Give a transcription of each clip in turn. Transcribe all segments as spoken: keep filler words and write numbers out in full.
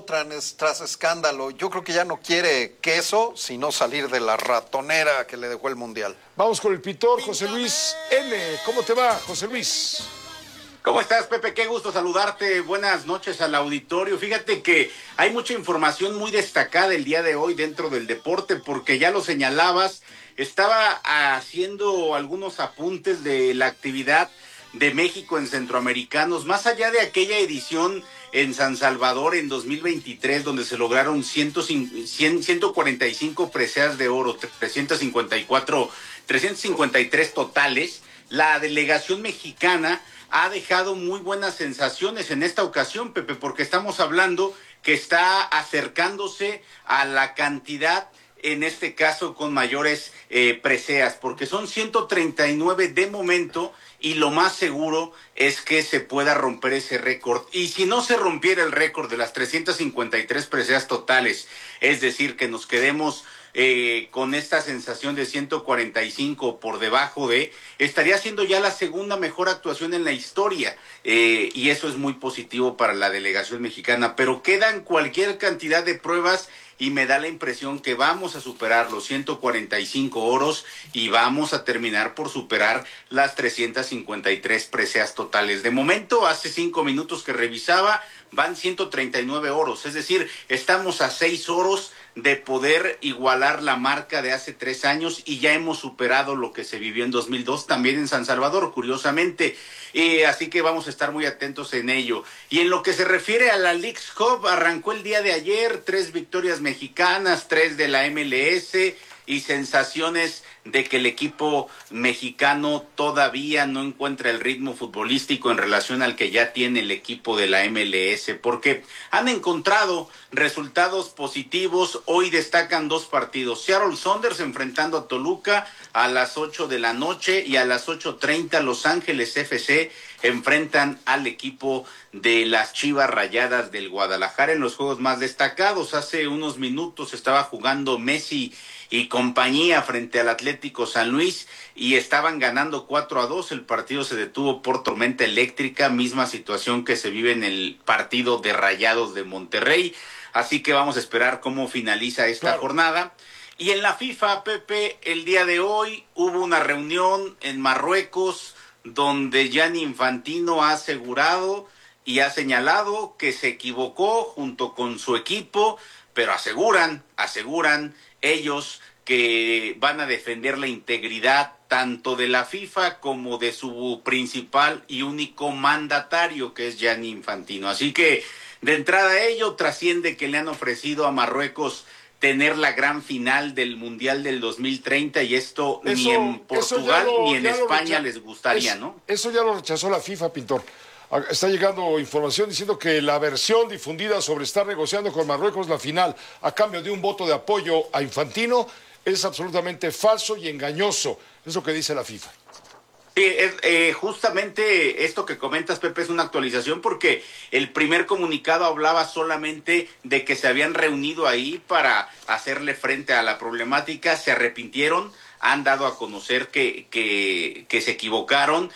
tras, tras escándalo. Yo creo que ya no quiere queso, sino salir de la ratonera que le dejó el Mundial. Vamos con el pintor José Luis N. ¿Cómo te va, José Luis? ¿Cómo estás, Pepe? Qué gusto saludarte. Buenas noches al auditorio. Fíjate que hay mucha información muy destacada el día de hoy dentro del deporte, porque ya lo señalabas, estaba haciendo algunos apuntes de la actividad de México en Centroamericanos, más allá de aquella edición en San Salvador en dos mil veintitrés, donde se lograron ciento cuarenta y cinco preseas de oro, trescientos cincuenta y cuatro, trescientos cincuenta y tres totales. La delegación mexicana ha dejado muy buenas sensaciones en esta ocasión, Pepe, porque estamos hablando que está acercándose a la cantidad, en este caso con mayores eh, preseas, porque son ciento treinta y nueve de momento, y lo más seguro es que se pueda romper ese récord. Y si no se rompiera el récord de las trescientas cincuenta y tres preseas totales, es decir, que nos quedemos Eh, con esta sensación de ciento cuarenta y cinco por debajo de, estaría siendo ya la segunda mejor actuación en la historia, eh, y eso es muy positivo para la delegación mexicana, pero quedan cualquier cantidad de pruebas y me da la impresión que vamos a superar los ciento cuarenta y cinco oros y vamos a terminar por superar las trescientas cincuenta y tres preseas totales. De momento, hace cinco minutos que revisaba, van ciento treinta y nueve oros, es decir, estamos a seis oros de poder igualar la marca de hace tres años y ya hemos superado lo que se vivió en dos mil dos también en San Salvador, curiosamente, eh, así que vamos a estar muy atentos en ello. Y en lo que se refiere a la Leagues Cup, arrancó el día de ayer, tres victorias mexicanas, tres de la M L S y sensaciones de que el equipo mexicano todavía no encuentra el ritmo futbolístico en relación al que ya tiene el equipo de la M L S, porque han encontrado resultados positivos. Hoy destacan dos partidos: Seattle Sounders enfrentando a Toluca a las ocho de la noche, y a las ocho treinta Los Ángeles F C enfrentan al equipo de las Chivas Rayadas del Guadalajara. En los juegos más destacados, hace unos minutos estaba jugando Messi y compañía frente al Atlético San Luis y estaban ganando cuatro a dos. El partido se detuvo por tormenta eléctrica, misma situación que se vive en el partido de Rayados de Monterrey. Así que vamos a esperar cómo finaliza esta claro. jornada. Y en la FIFA, Pepe, el día de hoy hubo una reunión en Marruecos donde Gianni Infantino ha asegurado y ha señalado que se equivocó junto con su equipo, pero aseguran, aseguran ellos que van a defender la integridad tanto de la FIFA como de su principal y único mandatario, que es Gianni Infantino. Así que de entrada a ello trasciende que le han ofrecido a Marruecos tener la gran final del Mundial del dos mil treinta, y esto eso, ni en Portugal lo, ni en España les gustaría, es, ¿no? Eso ya lo rechazó la FIFA, Pintor. Está llegando información diciendo que la versión difundida sobre estar negociando con Marruecos la final a cambio de un voto de apoyo a Infantino es absolutamente falso y engañoso. Es lo que dice la FIFA. Sí, es, eh, justamente esto que comentas, Pepe, es una actualización, porque el primer comunicado hablaba solamente de que se habían reunido ahí para hacerle frente a la problemática, se arrepintieron, han dado a conocer que, que, que se equivocaron,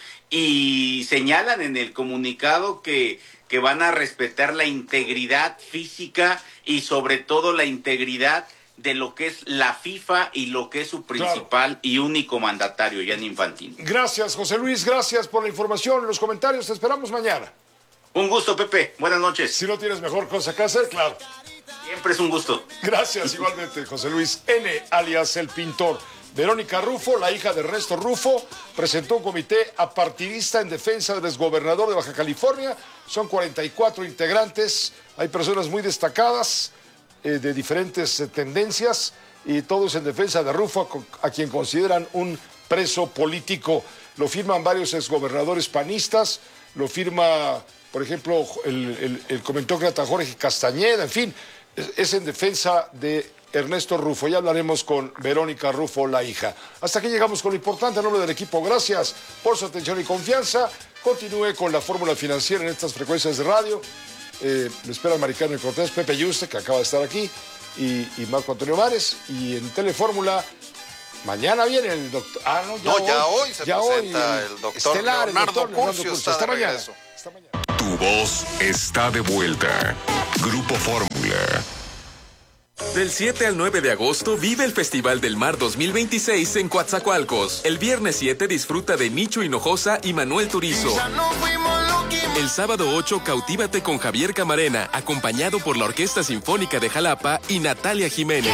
y señalan en el comunicado que, que van a respetar la integridad física y sobre todo la integridad de lo que es la FIFA y lo que es su principal claro. y único mandatario, Gianni Infantino. Gracias, José Luis, gracias por la información, los comentarios, te esperamos mañana. Un gusto, Pepe, buenas noches. Si no tienes mejor cosa que hacer, claro. Siempre es un gusto. Gracias, igualmente, José Luis N., alias El Pintor. Verónica Rufo, la hija de Ernesto Rufo, presentó un comité apartidista en defensa del exgobernador de Baja California. Son cuarenta y cuatro integrantes, hay personas muy destacadas, eh, de diferentes eh, tendencias, y todos en defensa de Rufo, a, a quien consideran un preso político. Lo firman varios exgobernadores panistas, lo firma, por ejemplo, el, el, el comentócrata Jorge Castañeda, en fin, es, es en defensa de Ernesto Rufo. Ya hablaremos con Verónica Rufo, la hija. Hasta aquí llegamos con lo importante. En nombre del equipo, gracias por su atención y confianza. Continúe con la fórmula financiera en estas frecuencias de radio. Eh, le espera Maricano y Cortés, Pepe Yuste, que acaba de estar aquí, y, y Marco Antonio Mares. Y en Telefórmula, mañana viene el doctor. Ah, no, ya, no, hoy, ya hoy se ya presenta hoy, el doctor Estelar, Leonardo el doctor Curcio. Hasta mañana. Hasta mañana. Tu voz está de vuelta. Grupo Fórmula. Fórmula. Del siete al nueve de agosto vive el Festival del Mar dos mil veintiséis en Coatzacoalcos. El viernes siete disfruta de Micho Hinojosa y Manuel Turizo. El sábado ocho cautívate con Javier Camarena, acompañado por la Orquesta Sinfónica de Jalapa y Natalia Jiménez.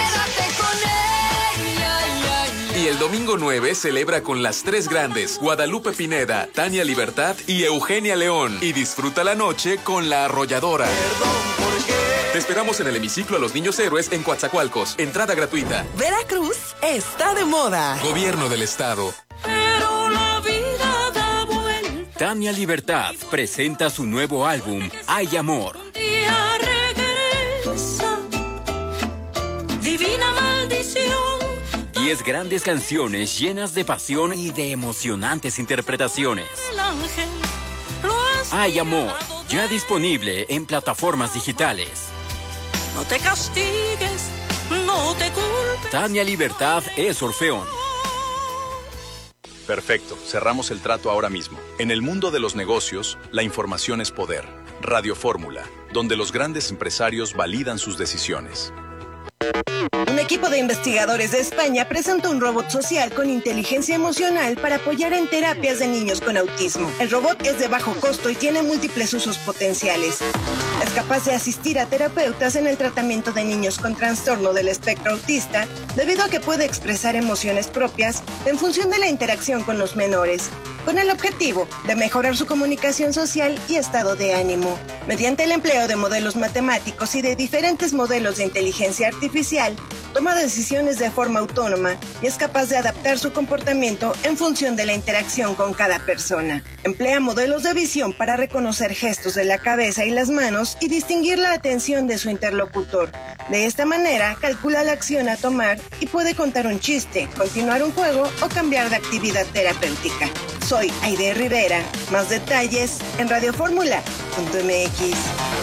Y el domingo nueve celebra con las tres grandes, Guadalupe Pineda, Tania Libertad y Eugenia León. Y disfruta la noche con La Arrolladora. Te esperamos en el hemiciclo a los Niños Héroes en Coatzacoalcos. Entrada gratuita. Veracruz está de moda. Gobierno del Estado. Pero la vida da vuelta. Tania Libertad presenta su nuevo álbum, Hay Amor. Día regresa. Divina maldición. Diez grandes canciones llenas de pasión y de emocionantes interpretaciones. El ángel Hay Amor, ya disponible en plataformas digitales. No te castigues, no te culpes. Tania Libertad es Orfeón. Perfecto, cerramos el trato ahora mismo. En el mundo de los negocios, la información es poder. Radio Fórmula, donde los grandes empresarios validan sus decisiones. Un equipo de investigadores de España presentó un robot social con inteligencia emocional para apoyar en terapias de niños con autismo. El robot es de bajo costo y tiene múltiples usos potenciales. Es capaz de asistir a terapeutas en el tratamiento de niños con trastorno del espectro autista, debido a que puede expresar emociones propias en función de la interacción con los menores, con el objetivo de mejorar su comunicación social y estado de ánimo. Mediante el empleo de modelos matemáticos y de diferentes modelos de inteligencia artificial, toma decisiones de forma autónoma y es capaz de adaptar su comportamiento en función de la interacción con cada persona. Emplea modelos de visión para reconocer gestos de la cabeza y las manos y distinguir la atención de su interlocutor. De esta manera, calcula la acción a tomar y puede contar un chiste, continuar un juego o cambiar de actividad terapéutica. Soy Aide Rivera. Más detalles en radioformula punto m x.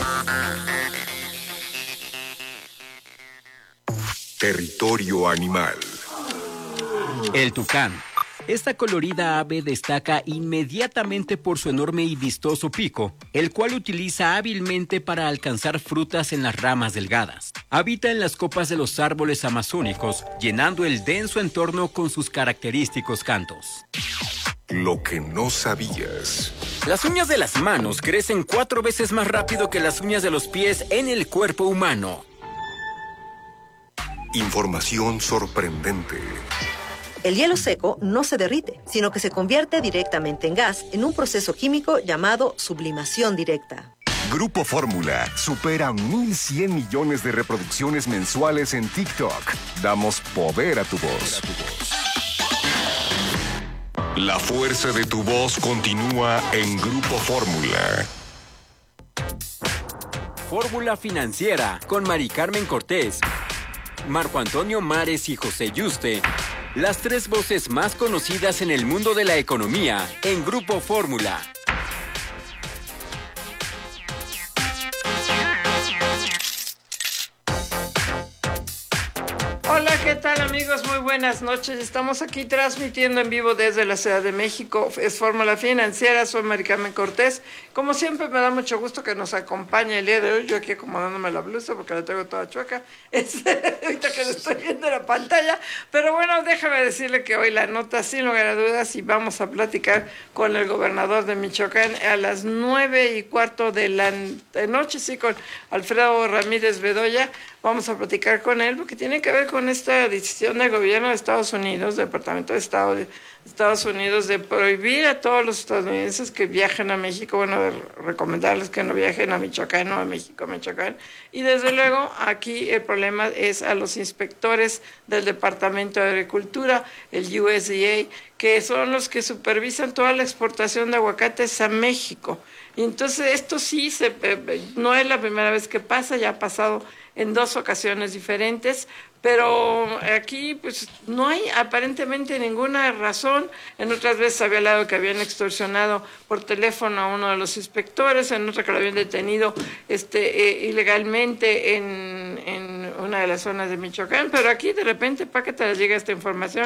Territorio animal. El tucán. Esta colorida ave destaca inmediatamente por su enorme y vistoso pico, el cual utiliza hábilmente para alcanzar frutas en las ramas delgadas. Habita en las copas de los árboles amazónicos, llenando el denso entorno con sus característicos cantos. Lo que no sabías. Las uñas de las manos crecen cuatro veces más rápido que las uñas de los pies en el cuerpo humano. Información sorprendente. El hielo seco no se derrite, sino que se convierte directamente en gas en un proceso químico llamado sublimación directa. Grupo Fórmula supera mil cien millones de reproducciones mensuales en TikTok. Damos poder a tu voz. La fuerza de tu voz continúa en Grupo Fórmula. Fórmula Financiera con Mari Carmen Cortés, Marco Antonio Mares y José Yuste. Las tres voces más conocidas en el mundo de la economía en Grupo Fórmula. Hola, ¿qué tal amigos? Muy buenas noches. Estamos aquí transmitiendo en vivo desde la Ciudad de México. Es Fórmula Financiera, soy Mari Carmen Cortés. Como siempre me da mucho gusto que nos acompañe el día de hoy. Yo aquí acomodándome la blusa porque la tengo toda chueca. Este, ahorita que lo estoy viendo en la pantalla. Pero bueno, déjame decirle que hoy la nota sin lugar a dudas y vamos a platicar con el gobernador de Michoacán a las nueve y cuarto de la noche, sí, con Alfredo Ramírez Bedoya. Vamos a platicar con él porque tiene que ver con esta decisión del gobierno de Estados Unidos, del Departamento de Estado de Estados Unidos, de prohibir a todos los estadounidenses que viajen a México, bueno, de recomendarles que no viajen a Michoacán o a México, a Michoacán. Y desde luego aquí el problema es a los inspectores del Departamento de Agricultura, el U S D A, que son los que supervisan toda la exportación de aguacates a México. Y entonces esto sí, se, no es la primera vez que pasa, ya ha pasado en dos ocasiones diferentes, pero aquí pues no hay aparentemente ninguna razón. En otras veces había hablado que habían extorsionado por teléfono a uno de los inspectores, en otra que lo habían detenido este eh, ilegalmente en, en una de las zonas de Michoacán, pero aquí de repente, ¿para qué te llega esta información?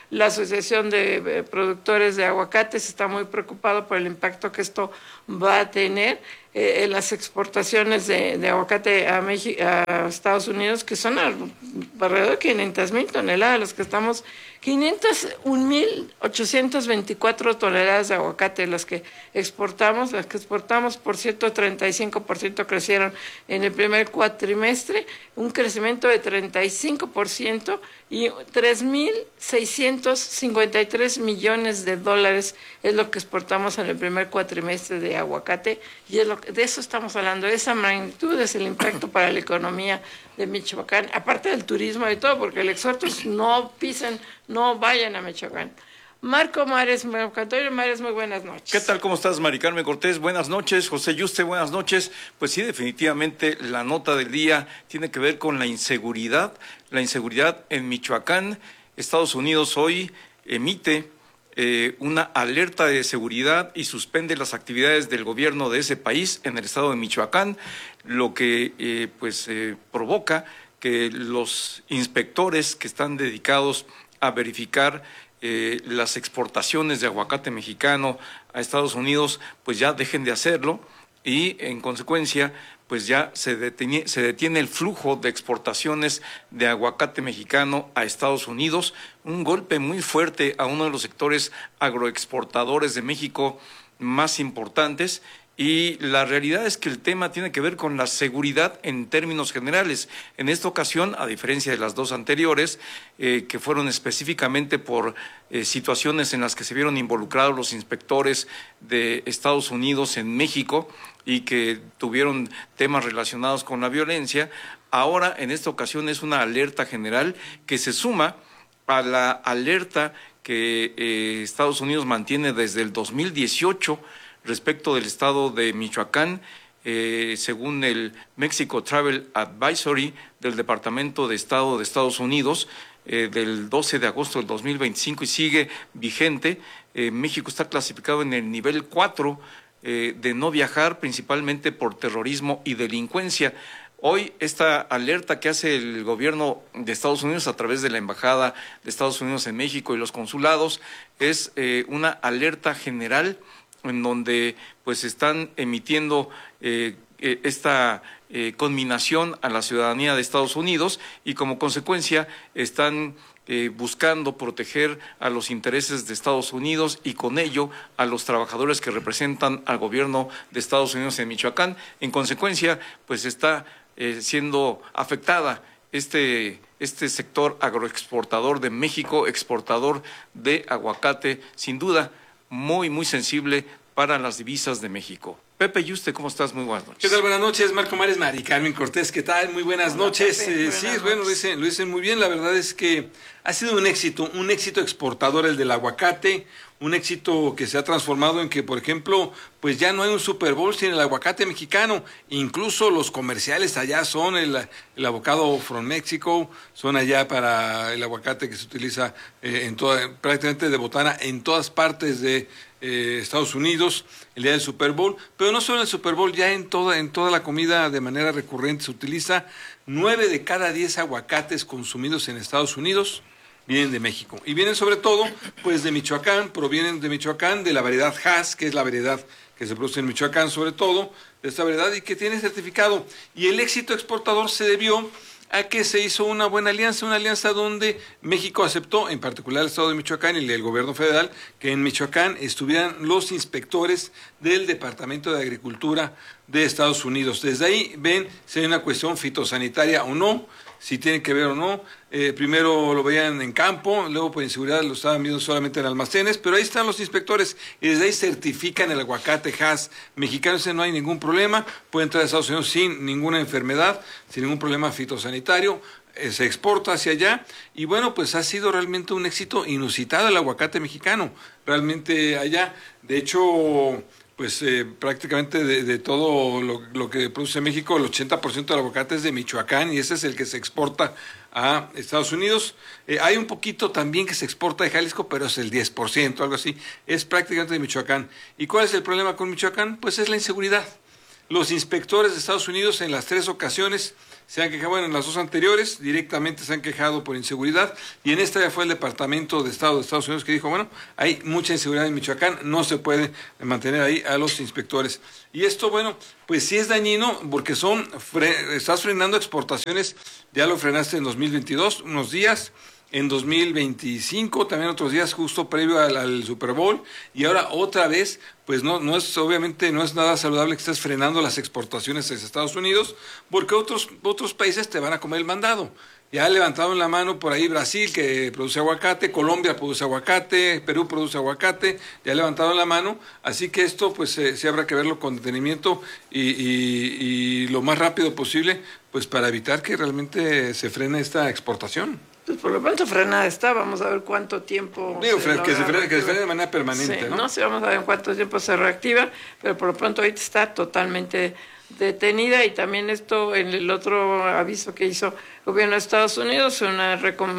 La Asociación de eh, Productores de Aguacates está muy preocupado por el impacto que esto va a tener eh, en las exportaciones de, de aguacate a, México, a Estados Unidos, que son alrededor de quinientas mil toneladas, los que estamos, quinientas un mil ochocientas veinticuatro toneladas de aguacate, las que exportamos, las que exportamos, por cierto, treinta y cinco por ciento crecieron en el primer cuatrimestre, un crecimiento de treinta y cinco por ciento y tres mil seiscientos cincuenta y tres millones de dólares es lo que exportamos en el primer cuatrimestre de aguacate, y es lo que, de eso estamos hablando, esa magnitud es el impacto para la economía de Michoacán, aparte del turismo y todo, porque el exhorto es no pisen, no vayan a Michoacán. Marco Mares, Marco Antonio Mares, muy buenas noches. ¿Qué tal? ¿Cómo estás, Mari Carmen Cortés? Buenas noches. José Yuste, buenas noches. Pues sí, definitivamente la nota del día tiene que ver con la inseguridad. La inseguridad en Michoacán. Estados Unidos hoy emite eh, una alerta de seguridad y suspende las actividades del gobierno de ese país en el estado de Michoacán, lo que eh, pues eh, provoca que los inspectores que están dedicados a verificar Eh, las exportaciones de aguacate mexicano a Estados Unidos pues ya dejen de hacerlo, y en consecuencia pues ya se detiene, se detiene el flujo de exportaciones de aguacate mexicano a Estados Unidos, un golpe muy fuerte a uno de los sectores agroexportadores de México más importantes. Y la realidad es que el tema tiene que ver con la seguridad en términos generales. En esta ocasión, a diferencia de las dos anteriores, eh, que fueron específicamente por eh, situaciones en las que se vieron involucrados los inspectores de Estados Unidos en México y que tuvieron temas relacionados con la violencia, ahora en esta ocasión es una alerta general que se suma a la alerta que eh, Estados Unidos mantiene desde el dos mil dieciocho respecto del estado de Michoacán, eh, según el Mexico Travel Advisory del Departamento de Estado de Estados Unidos, eh, del doce de agosto del dos mil veinticinco, y sigue vigente. Eh, México está clasificado en el nivel cuatro eh, de no viajar, principalmente por terrorismo y delincuencia. Hoy esta alerta que hace el gobierno de Estados Unidos a través de la Embajada de Estados Unidos en México y los consulados es eh, una alerta general en donde pues están emitiendo eh, eh, esta eh, conminación a la ciudadanía de Estados Unidos, y como consecuencia están eh, buscando proteger a los intereses de Estados Unidos y con ello a los trabajadores que representan al gobierno de Estados Unidos en Michoacán. En consecuencia, pues está eh, siendo afectada este este sector agroexportador de México, exportador de aguacate, sin duda muy, muy sensible para las divisas de México. Pepe Yuste, ¿cómo estás? Muy buenas noches. ¿Qué tal? Buenas noches, Marco Mares, Mari Carmen Cortés, ¿qué tal? Muy buenas Hola, noches. Pepe, eh, buenas sí, noches. Bueno, lo dicen, lo dicen muy bien. La verdad es que ha sido un éxito, un éxito exportador el del aguacate, un éxito que se ha transformado en que, por ejemplo, pues ya no hay un Super Bowl sin el aguacate mexicano. Incluso los comerciales allá son el, el avocado from Mexico, son allá para el aguacate que se utiliza eh, en toda, prácticamente de botana en todas partes de eh, Estados Unidos, el día del Super Bowl. Pero no solo en el Super Bowl, ya en toda, en toda la comida de manera recurrente se utiliza. Nueve de cada diez aguacates consumidos en Estados Unidos vienen de México, y vienen sobre todo pues de Michoacán, provienen de Michoacán, de la variedad Hass, que es la variedad que se produce en Michoacán sobre todo, de esta variedad, y que tiene certificado. Y el éxito exportador se debió a que se hizo una buena alianza, una alianza donde México aceptó, en particular el Estado de Michoacán y el gobierno federal, que en Michoacán estuvieran los inspectores del Departamento de Agricultura de Estados Unidos. Desde ahí ven si hay una cuestión fitosanitaria o no, si tienen que ver o no. Eh, primero lo veían en campo, luego por inseguridad lo estaban viendo solamente en almacenes, pero ahí están los inspectores y desde ahí certifican el aguacate Hass mexicano. Ese no hay ningún problema, puede entrar a Estados Unidos sin ninguna enfermedad, sin ningún problema fitosanitario, eh, se exporta hacia allá, y bueno, pues ha sido realmente un éxito inusitado el aguacate mexicano, realmente allá. De hecho, pues eh, prácticamente de, de todo lo, lo que produce México, el ochenta por ciento del aguacate es de Michoacán, y ese es el que se exporta a Estados Unidos. Eh, hay un poquito también que se exporta de Jalisco, pero es el diez por ciento, algo así. Es prácticamente de Michoacán. ¿Y cuál es el problema con Michoacán? Pues es la inseguridad. Los inspectores de Estados Unidos en las tres ocasiones se han quejado, bueno, en las dos anteriores directamente se han quejado por inseguridad, y en esta ya fue el Departamento de Estado de Estados Unidos que dijo, bueno, hay mucha inseguridad en Michoacán, no se puede mantener ahí a los inspectores. Y esto, bueno, pues sí es dañino porque son, fre estás frenando exportaciones, ya lo frenaste en dos mil veintidós, unos días, en dos mil veinticinco, también otros días justo previo al, al Super Bowl, y ahora otra vez, pues no, no es, obviamente no es nada saludable que estés frenando las exportaciones hacia Estados Unidos, porque otros, otros países te van a comer el mandado. Ya ha levantado la mano por ahí Brasil, que produce aguacate, Colombia produce aguacate, Perú produce aguacate, ya ha levantado la mano, así que esto pues eh, sí habrá que verlo con detenimiento y, y, y lo más rápido posible, pues para evitar que realmente se frene esta exportación. Pues por lo pronto frenada está, vamos a ver cuánto tiempo... Digo, se que, se frene, que se frene de manera permanente, sí, ¿no? No sé, vamos a ver en cuánto tiempo se reactiva, pero por lo pronto ahorita está totalmente detenida, y también esto, en el otro aviso que hizo el gobierno de Estados Unidos, una,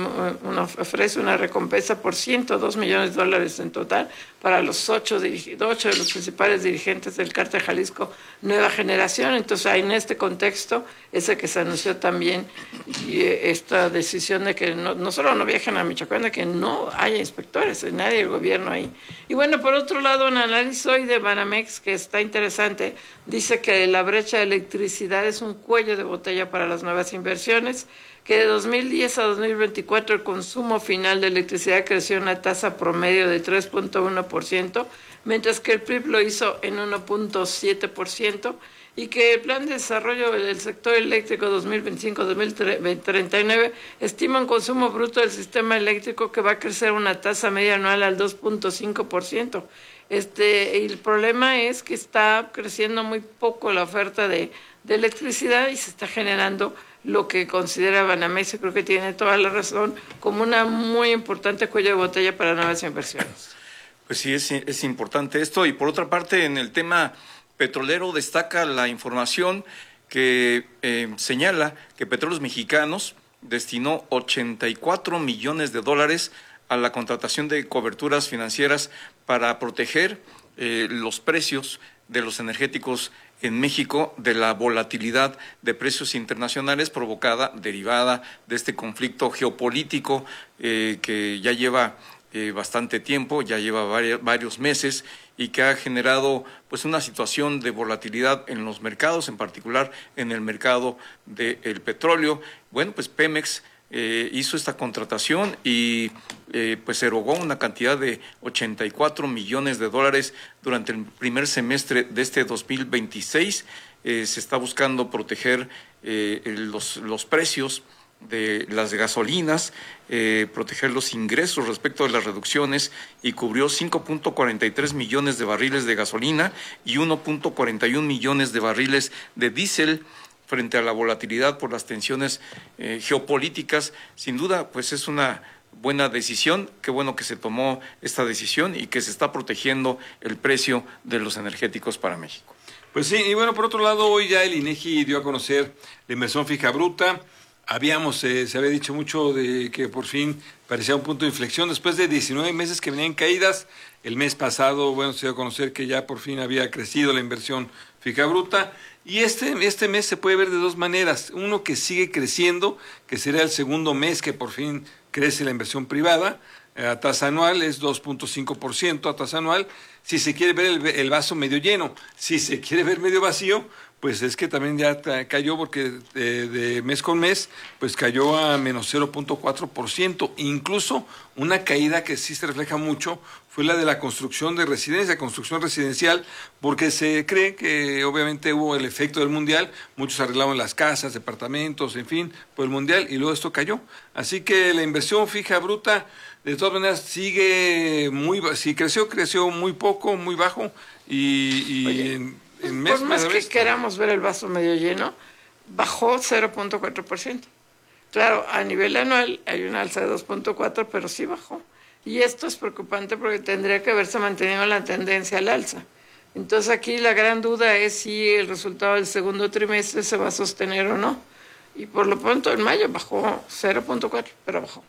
una ofrece una recompensa por ciento dos millones de dólares en total para los ocho, ocho de los principales dirigentes del Cártel Jalisco Nueva Generación. Entonces, ahí en este contexto, ese que se anunció también, y esta decisión de que no, no solo no viajen a Michoacán, de que no haya inspectores, nadie del gobierno ahí. Y bueno, por otro lado, un análisis hoy de Banamex que está interesante, dice que la brecha de electricidad es un cuello de botella para las nuevas inversiones, que de dos mil diez a dos mil veinticuatro el consumo final de electricidad creció a una tasa promedio de tres punto uno por ciento, mientras que el P I B lo hizo en uno punto siete por ciento, y que el Plan de Desarrollo del Sector Eléctrico dos mil veinticinco a dos mil treinta y nueve estima un consumo bruto del sistema eléctrico que va a crecer una tasa media anual al dos punto cinco por ciento. Este, y el problema es que está creciendo muy poco la oferta de, de electricidad, y se está generando lo que considera Banamex, creo que tiene toda la razón, como una muy importante cuello de botella para nuevas inversiones. Pues sí, es, es importante esto. Y por otra parte, en el tema petrolero destaca la información que eh, señala que Petróleos Mexicanos destinó ochenta y cuatro millones de dólares a la contratación de coberturas financieras para proteger eh, los precios de los energéticos en México de la volatilidad de precios internacionales provocada, derivada de este conflicto geopolítico eh, que ya lleva eh, bastante tiempo, ya lleva varios, varios meses, y que ha generado pues una situación de volatilidad en los mercados, en particular en el mercado del petróleo. Bueno, pues Pemex Eh, hizo esta contratación y eh, pues erogó una cantidad de ochenta y cuatro millones de dólares durante el primer semestre de este dos mil veintiséis. Eh, se está buscando proteger eh, los, los precios de las gasolinas, eh, proteger los ingresos respecto de las reducciones, y cubrió cinco punto cuarenta y tres millones de barriles de gasolina y uno punto cuarenta y uno millones de barriles de diésel frente a la volatilidad por las tensiones eh, geopolíticas. Sin duda, pues es una buena decisión. Qué bueno que se tomó esta decisión y que se está protegiendo el precio de los energéticos para México. Pues sí, y bueno, por otro lado, hoy ya el INEGI dio a conocer la inversión fija bruta. Habíamos, eh, se había dicho mucho de que por fin parecía un punto de inflexión después de diecinueve meses que venían caídas. El mes pasado, bueno, se dio a conocer que ya por fin había crecido la inversión fija bruta. Y este, este mes se puede ver de dos maneras. Uno, que sigue creciendo, que sería el segundo mes que por fin crece la inversión privada. A tasa anual es dos punto cinco por ciento a tasa anual. Si se quiere ver el, el vaso medio lleno, si se quiere ver medio vacío, pues es que también ya cayó, porque de, de mes con mes, pues cayó a menos cero punto cuatro por ciento. Incluso una caída que sí se refleja mucho fue la de la construcción de residencia, construcción residencial, porque se cree que obviamente hubo el efecto del Mundial, muchos arreglaban las casas, departamentos, en fin, por el Mundial, y luego esto cayó. Así que la inversión fija bruta, de todas maneras, sigue muy, si creció, creció muy poco, muy bajo, y, y Oye, en, en mes por más que queramos ver el vaso medio lleno, bajó cero punto cuatro por ciento. Claro, a nivel anual hay una alza de dos punto cuatro, pero sí bajó. Y esto es preocupante porque tendría que haberse mantenido la tendencia al alza. Entonces aquí la gran duda es si el resultado del segundo trimestre se va a sostener o no. Y por lo pronto en mayo bajó cero punto cuatro, pero bajó.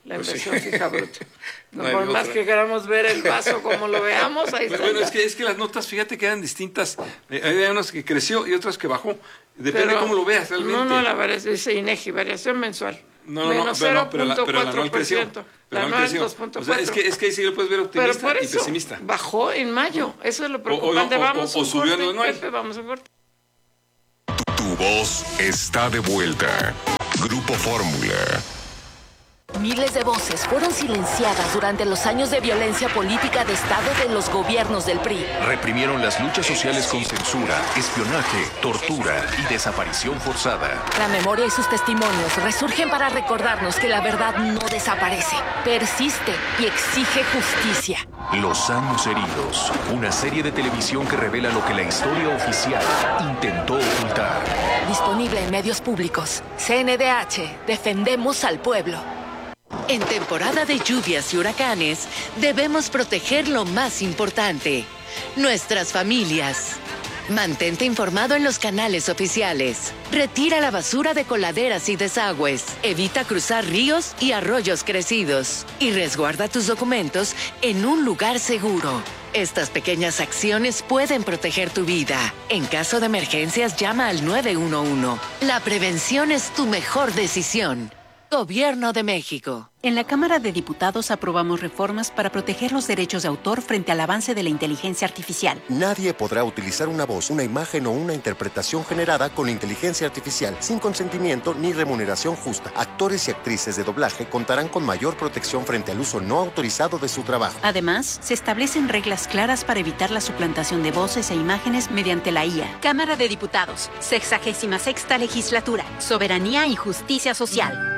la Pues inversión sí. fija bruta. No, No hay por más otra. que queramos ver el vaso como lo veamos, ahí está. Bueno, es que, es que las notas, fíjate que eran distintas. Eh, Hay unas que creció y otras que bajó. Depende Pero- de cómo lo veas realmente. No, no, la variación dice INEGI, variación mensual. No, no, no, Menos pero, no, pero, la, pero el anual creció. cero punto cuatro por ciento. Pero La el anual anual creció. dos punto O sea, es cuatro. que, es que ahí sí lo puedes ver Pero optimista por y eso pesimista. bajó en mayo. Eso es lo O- o- preocupante. o- Vamos o- o un subió en corte, el anual. Pepe, vamos a un corte. Tu voz está de vuelta. Grupo Fórmula. Miles de voces fueron silenciadas durante los años de violencia política de Estado de los gobiernos del P R I. Reprimieron las luchas sociales con censura, espionaje, tortura y desaparición forzada. La memoria y sus testimonios resurgen para recordarnos que la verdad no desaparece, persiste y exige justicia. Los años heridos. Una serie de televisión que revela lo que la historia oficial intentó ocultar. Disponible en medios públicos. C N D H. Defendemos al pueblo. En temporada de lluvias y huracanes, debemos proteger lo más importante, nuestras familias. Mantente informado en los canales oficiales. Retira la basura de coladeras y desagües. Evita cruzar ríos y arroyos crecidos. Y resguarda tus documentos en un lugar seguro. Estas pequeñas acciones pueden proteger tu vida. En caso de emergencias, llama al nueve uno uno. La prevención es tu mejor decisión. Gobierno de México. En la Cámara de Diputados aprobamos reformas para proteger los derechos de autor frente al avance de la inteligencia artificial. Nadie podrá utilizar una voz, una imagen o una interpretación generada con inteligencia artificial sin consentimiento ni remuneración justa. Actores y actrices de doblaje contarán con mayor protección frente al uso no autorizado de su trabajo. Además, se establecen reglas claras para evitar la suplantación de voces e imágenes mediante la I A. Cámara de Diputados, sexagésima sexta legislatura, soberanía y justicia social.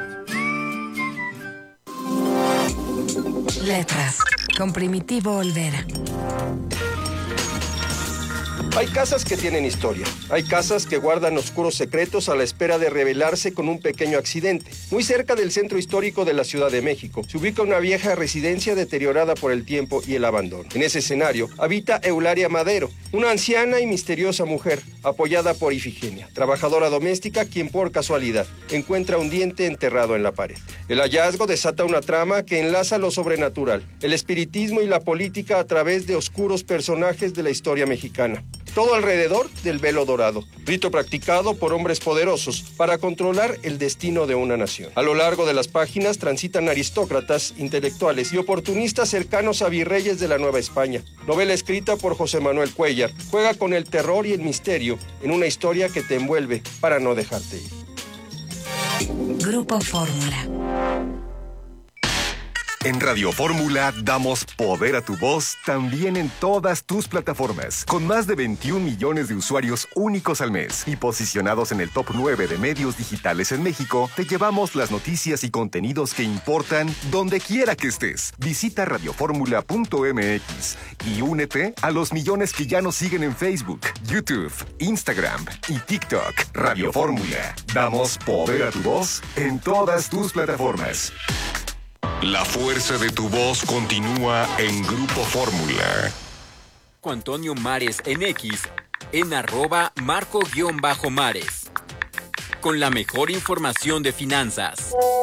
Letras, con Primitivo Olvera. Hay casas que tienen historia. Hay casas que guardan oscuros secretos a la espera de revelarse con un pequeño accidente. Muy cerca del centro histórico de la Ciudad de México se ubica una vieja residencia deteriorada por el tiempo y el abandono. En ese escenario habita Eularia Madero, una anciana y misteriosa mujer, apoyada por Ifigenia, trabajadora doméstica quien por casualidad encuentra un diente enterrado en la pared. El hallazgo desata una trama que enlaza lo sobrenatural, el espiritismo y la política a través de oscuros personajes de la historia mexicana. Todo alrededor del velo dorado, rito practicado por hombres poderosos para controlar el destino de una nación. A lo largo de las páginas transitan aristócratas, intelectuales y oportunistas cercanos a virreyes de la Nueva España. Novela escrita por José Manuel Cuellar, juega con el terror y el misterio en una historia que te envuelve para no dejarte ir. Grupo Fórmula. En Radio Fórmula damos poder a tu voz también en todas tus plataformas, con más de veintiún millones de usuarios únicos al mes y posicionados en el top nueve de medios digitales en México. Te llevamos las noticias y contenidos que importan donde quiera que estés. Visita radioformula punto m x y únete a los millones que ya nos siguen en Facebook, YouTube, Instagram y TikTok. Radio Fórmula, damos poder a tu voz en todas tus plataformas. La fuerza de tu voz continúa en Grupo Fórmula. Marco Antonio Mares en X, en arroba marco-mares. Con la mejor información de finanzas.